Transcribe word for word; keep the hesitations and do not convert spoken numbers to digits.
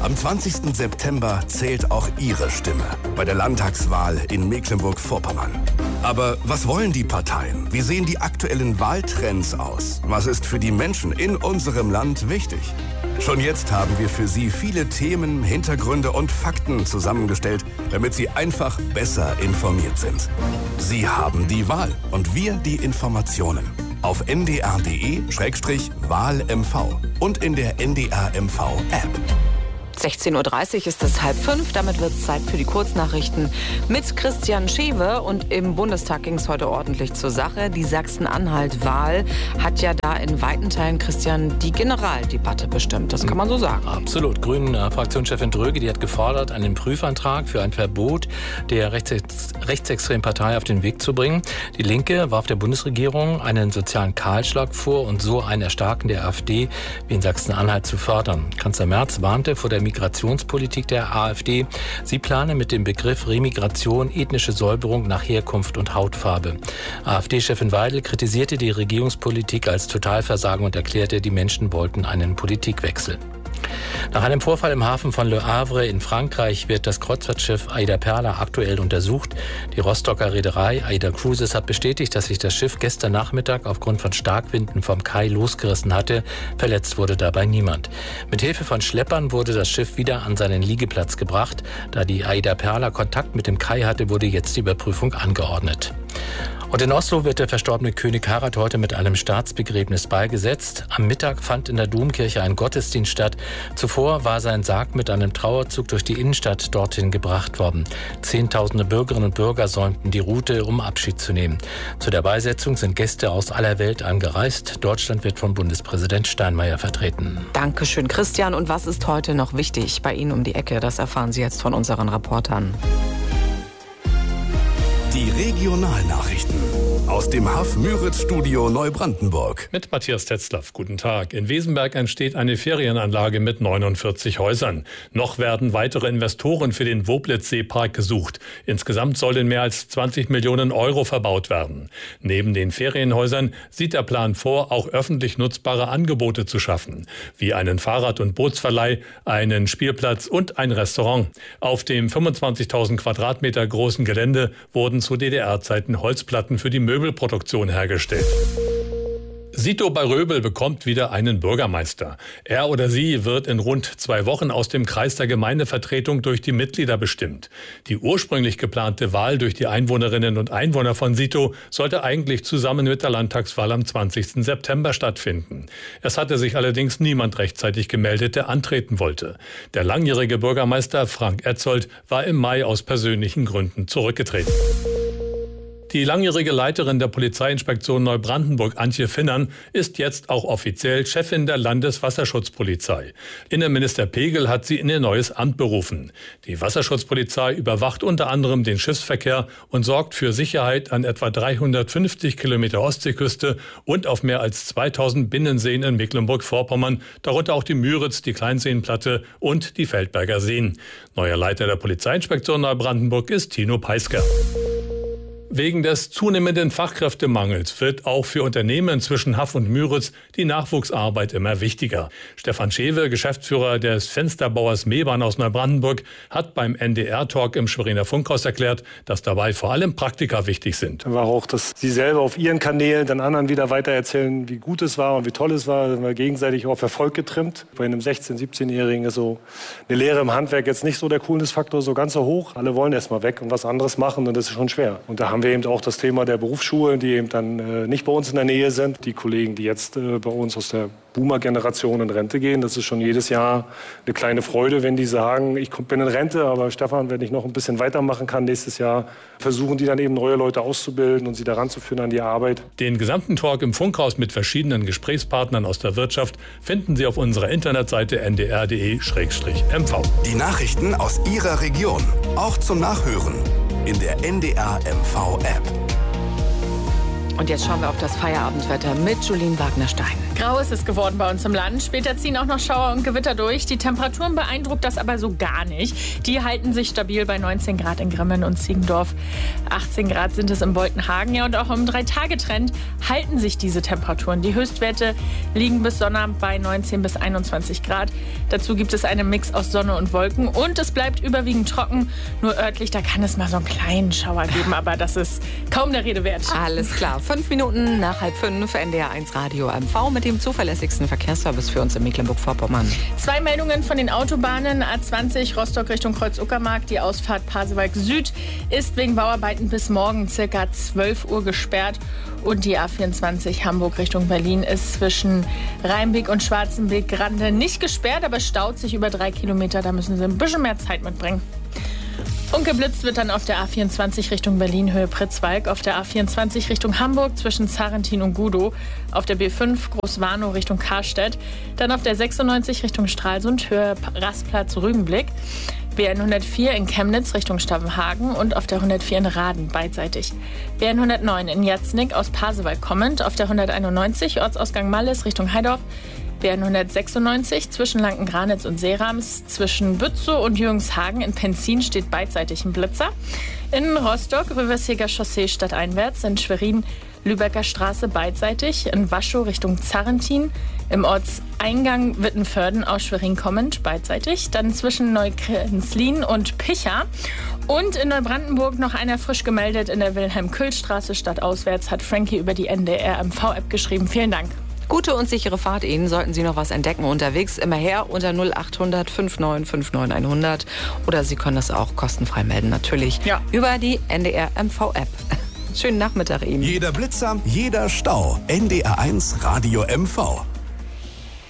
Am zwanzigsten September zählt auch Ihre Stimme bei der Landtagswahl in Mecklenburg-Vorpommern. Aber was wollen die Parteien? Wie sehen die aktuellen Wahltrends aus? Was ist für die Menschen in unserem Land wichtig? Schon jetzt haben wir für Sie viele Themen, Hintergründe und Fakten zusammengestellt, damit Sie einfach besser informiert sind. Sie haben die Wahl und wir die Informationen. Auf n d r punkt d e Schrägstrich Wahl M V und in der N D R M V App. sechzehn Uhr dreißig ist es halb fünf, damit wird es Zeit für die Kurznachrichten mit Christian Schewe. Und im Bundestag ging es heute ordentlich zur Sache. Die Sachsen-Anhalt-Wahl hat ja da in weiten Teilen, Christian, die Generaldebatte bestimmt. Das kann man so sagen. Absolut. Grünen-Fraktionschefin Dröge, die hat gefordert, einen Prüfantrag für ein Verbot der rechts rechtsextremen Partei auf den Weg zu bringen. Die Linke warf der Bundesregierung einen sozialen Kahlschlag vor und so ein Erstarken der AfD wie in Sachsen-Anhalt zu fördern. Kanzler Merz warnte vor der Migrationspolitik der AfD. Sie plane mit dem Begriff Remigration ethnische Säuberung nach Herkunft und Hautfarbe. AfD-Chefin Weidel kritisierte die Regierungspolitik als Totalversagen und erklärte, die Menschen wollten einen Politikwechsel. Nach einem Vorfall im Hafen von Le Havre in Frankreich wird das Kreuzfahrtschiff Aida Perla aktuell untersucht. Die Rostocker Reederei Aida Cruises hat bestätigt, dass sich das Schiff gestern Nachmittag aufgrund von Starkwinden vom Kai losgerissen hatte. Verletzt wurde dabei niemand. Mit Hilfe von Schleppern wurde das Schiff wieder an seinen Liegeplatz gebracht. Da die Aida Perla Kontakt mit dem Kai hatte, wurde jetzt die Überprüfung angeordnet. Und in Oslo wird der verstorbene König Harald heute mit einem Staatsbegräbnis beigesetzt. Am Mittag fand in der Domkirche ein Gottesdienst statt. Zuvor war sein Sarg mit einem Trauerzug durch die Innenstadt dorthin gebracht worden. Zehntausende Bürgerinnen und Bürger säumten die Route, um Abschied zu nehmen. Zu der Beisetzung sind Gäste aus aller Welt angereist. Deutschland wird von Bundespräsident Steinmeier vertreten. Dankeschön, Christian. Und was ist heute noch wichtig bei Ihnen um die Ecke? Das erfahren Sie jetzt von unseren Reportern. Die Regionalnachrichten aus dem H A F Müritz-Studio Neubrandenburg. Mit Matthias Tetzlaff, guten Tag. In Wesenberg entsteht eine Ferienanlage mit neunundvierzig Häusern. Noch werden weitere Investoren für den Woblitz-Seepark gesucht. Insgesamt sollen mehr als zwanzig Millionen Euro verbaut werden. Neben den Ferienhäusern sieht der Plan vor, auch öffentlich nutzbare Angebote zu schaffen, wie einen Fahrrad- und Bootsverleih, einen Spielplatz und ein Restaurant. Auf dem fünfundzwanzigtausend Quadratmeter großen Gelände wurden zu D D R-Zeiten Holzplatten für die Möbelproduktion hergestellt. Sito bei Röbel bekommt wieder einen Bürgermeister. Er oder sie wird in rund zwei Wochen aus dem Kreis der Gemeindevertretung durch die Mitglieder bestimmt. Die ursprünglich geplante Wahl durch die Einwohnerinnen und Einwohner von Sito sollte eigentlich zusammen mit der Landtagswahl am zwanzigsten September stattfinden. Es hatte sich allerdings niemand rechtzeitig gemeldet, der antreten wollte. Der langjährige Bürgermeister Frank Etzold war im Mai aus persönlichen Gründen zurückgetreten. Die langjährige Leiterin der Polizeiinspektion Neubrandenburg, Antje Finnern, ist jetzt auch offiziell Chefin der Landeswasserschutzpolizei. Innenminister Pegel hat sie in ihr neues Amt berufen. Die Wasserschutzpolizei überwacht unter anderem den Schiffsverkehr und sorgt für Sicherheit an etwa dreihundertfünfzig Kilometer Ostseeküste und auf mehr als zweitausend Binnenseen in Mecklenburg-Vorpommern, darunter auch die Müritz, die Kleinseenplatte und die Feldberger Seen. Neuer Leiter der Polizeiinspektion Neubrandenburg ist Tino Peisker. Wegen des zunehmenden Fachkräftemangels wird auch für Unternehmen zwischen Haff und Müritz die Nachwuchsarbeit immer wichtiger. Stefan Schewe, Geschäftsführer des Fensterbauers Mebahn aus Neubrandenburg, hat beim N D R-Talk im Schweriner Funkhaus erklärt, dass dabei vor allem Praktika wichtig sind. War auch, dass sie selber auf ihren Kanälen dann anderen wieder weitererzählen, wie gut es war und wie toll es war. Sind wir gegenseitig auf Erfolg getrimmt. Bei einem sechzehn-, siebzehnjährigen ist so eine Lehre im Handwerk jetzt nicht so der Coolness-Faktor so ganz so hoch. Alle wollen erst mal weg und was anderes machen und das ist schon schwer. Und da haben wir eben auch das Thema der Berufsschulen, die eben dann äh, nicht bei uns in der Nähe sind. Die Kollegen, die jetzt äh, bei uns aus der Boomer-Generation in Rente gehen, das ist schon jedes Jahr eine kleine Freude, wenn die sagen, ich bin in Rente, aber Stefan, wenn ich noch ein bisschen weitermachen kann nächstes Jahr, versuchen die dann eben neue Leute auszubilden und sie daran zu führen an die Arbeit. Den gesamten Talk im Funkhaus mit verschiedenen Gesprächspartnern aus der Wirtschaft finden Sie auf unserer Internetseite n d r punkt d e Schrägstrich m v. Die Nachrichten aus Ihrer Region, auch zum Nachhören in der N D R M V App. Und jetzt schauen wir auf das Feierabendwetter mit Julien Wagner-Stein. Grau ist es geworden bei uns im Land. Später ziehen auch noch Schauer und Gewitter durch. Die Temperaturen beeindruckt das aber so gar nicht. Die halten sich stabil bei neunzehn Grad in Grimmen und Ziegendorf. achtzehn Grad sind es in Boltenhagen. Ja, und auch im Drei-Tage-Trend halten sich diese Temperaturen. Die Höchstwerte liegen bis Sonnabend bei neunzehn bis einundzwanzig Grad. Dazu gibt es einen Mix aus Sonne und Wolken. Und es bleibt überwiegend trocken. Nur örtlich, da kann es mal so einen kleinen Schauer geben. Aber das ist kaum der Rede wert. Alles klar. Fünf Minuten nach halb fünf. N D R eins Radio M V mit dem zuverlässigsten Verkehrsservice für uns in Mecklenburg-Vorpommern. Zwei Meldungen von den Autobahnen. A zwanzig Rostock Richtung Kreuz-Uckermark. Die Ausfahrt Pasewalk Süd ist wegen Bauarbeiten bis morgen circa zwölf Uhr gesperrt. Und die A vierundzwanzig Hamburg Richtung Berlin ist zwischen Rheinbeek und Schwarzenbeek-Grande nicht gesperrt, aber staut sich über drei Kilometer. Da müssen Sie ein bisschen mehr Zeit mitbringen. Und geblitzt wird dann auf der A vierundzwanzig Richtung Berlin, Höhe Pritzwalk, auf der A vierundzwanzig Richtung Hamburg zwischen Zarentin und Gudow, auf der B fünf Großwarnow Richtung Karstedt, dann auf der sechsundneunzig Richtung Stralsund, Höhe Rastplatz Rügenblick, B hundertvier in Chemnitz Richtung Stavenhagen und auf der hundertvier in Raden beidseitig. B hundertneun in Jatznick aus Pasewalk kommend, auf der hunderteinundneunzig Ortsausgang Malles Richtung Heidorf, B hundertsechsundneunzig zwischen Lanken-Granitz und Seerams, zwischen Bützow und Jürgenshagen in Penzin steht beidseitig ein Blitzer. In Rostock, Rüversiger Chaussee stadteinwärts, in Schwerin, Lübecker Straße beidseitig, in Waschow Richtung Zarentin, im Ortseingang Wittenförden aus Schwerin kommend beidseitig, dann zwischen Neukränzlin und Picha. Und in Neubrandenburg noch einer frisch gemeldet in der Wilhelm-Kühl-Straße stadtauswärts, hat Frankie über die N D R M V-App geschrieben. Vielen Dank. Gute und sichere Fahrt Ihnen. Sollten Sie noch was entdecken unterwegs, immer her unter null acht hundert neunundfünfzig neunundfünfzig hundert. Oder Sie können das auch kostenfrei melden, natürlich, ja, über die N D R M V-App. Schönen Nachmittag Ihnen. Jeder Blitzer, jeder Stau. N D R eins Radio M V.